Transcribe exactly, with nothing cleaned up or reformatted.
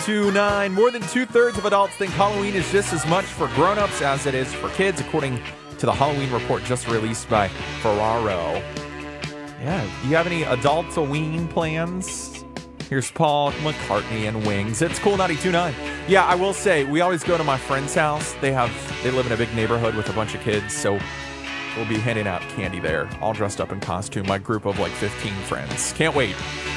two nine. More than two-thirds of adults think Halloween is just as much for grown-ups as it is for kids, according to the Halloween report just released by Ferraro. Yeah, do you have any adult-a-ween plans? Here's Paul McCartney and Wings. It's Cool ninety-two point nine. Yeah, I will say, we always go to my friend's house. They have, they live in a big neighborhood with a bunch of kids, so we'll be handing out candy there, all dressed up in costume, my group of like fifteen friends. Can't wait.